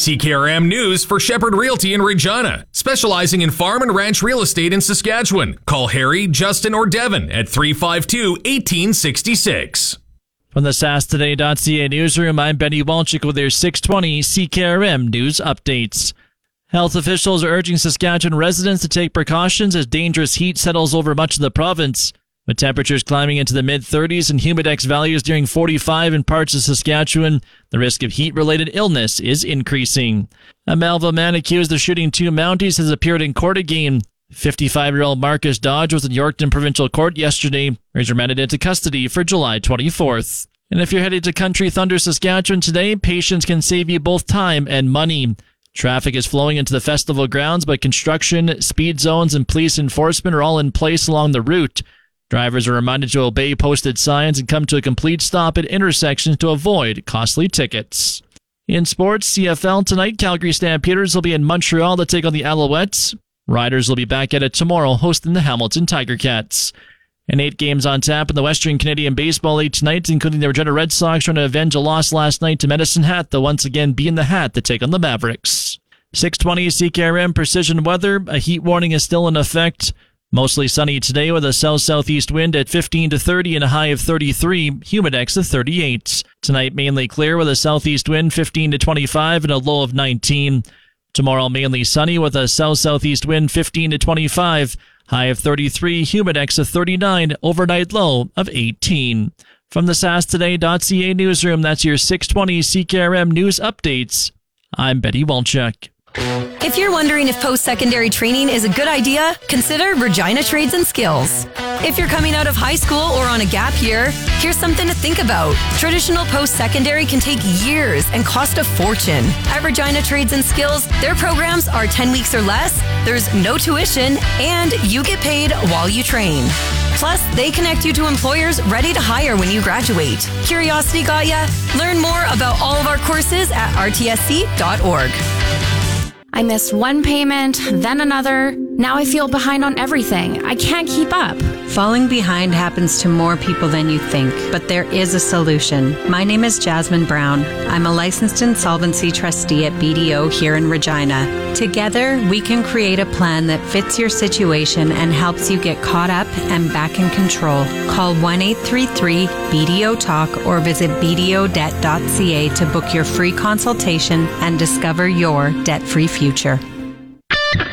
CKRM News for Shepherd Realty in Regina, specializing in farm and ranch real estate in Saskatchewan. Call Harry, Justin, or Devin at 352-1866. From the SaskToday.ca newsroom, I'm Benny Walczyk with your 620 CKRM News Updates. Health officials are urging Saskatchewan residents to take precautions as dangerous heat settles over much of the province. With temperatures climbing into the mid-30s and humidex values nearing 45 in parts of Saskatchewan, the risk of heat-related illness is increasing. A Melville man accused of shooting two Mounties has appeared in court again. 55-year-old Marcus Dodge was in Yorkton Provincial Court yesterday. He's remanded into custody for July 24th. And if you're headed to Country Thunder, Saskatchewan today, patience can save you both time and money. Traffic is flowing into the festival grounds, but construction, speed zones, and police enforcement are all in place along the route. Drivers are reminded to obey posted signs and come to a complete stop at intersections to avoid costly tickets. In sports, CFL tonight, Calgary Stampeders will be in Montreal to take on the Alouettes. Riders will be back at it tomorrow, hosting the Hamilton Tiger Cats. And 8 games on tap in the Western Canadian Baseball League tonight, including the Regina Red Sox trying to avenge a loss last night to Medicine Hat, they'll once again be in the hat to take on the Mavericks. 620 CKRM Precision Weather. A heat warning is still in effect. Mostly sunny today with a south-southeast wind at 15 to 30 and a high of 33, humidex of 38. Tonight mainly clear with a southeast wind 15 to 25 and a low of 19. Tomorrow mainly sunny with a south-southeast wind 15 to 25, high of 33, humidex of 39, overnight low of 18. From the SaskToday.ca newsroom, that's your 620 CKRM News Updates. I'm Betty Walczyk. If you're wondering if post-secondary training is a good idea, consider Regina Trades and Skills. If you're coming out of high school or on a gap year, here's something to think about. Traditional post-secondary can take years and cost a fortune. At Regina Trades and Skills, their programs are 10 weeks or less, there's no tuition, and you get paid while you train. Plus, they connect you to employers ready to hire when you graduate. Curiosity got ya? Learn more about all of our courses at rtsc.org. I missed one payment, then another. Now I feel behind on everything. I can't keep up. Falling behind happens to more people than you think, but there is a solution. My name is Jasmine Brown. I'm a licensed insolvency trustee at BDO here in Regina. Together, we can create a plan that fits your situation and helps you get caught up and back in control. Call 1-833-BDO-TALK or visit bdodebt.ca to book your free consultation and discover your debt-free future.